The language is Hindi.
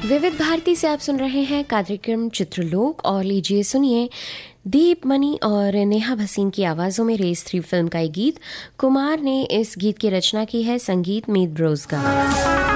विविध भारती से आप सुन रहे हैं कार्यक्रम चित्रलोक और लीजिए सुनिए दीप मनी और नेहा भसीन की आवाज़ों में रेस 3 फिल्म का एक गीत। कुमार ने इस गीत की रचना की है, संगीत मीत ब्रोज का।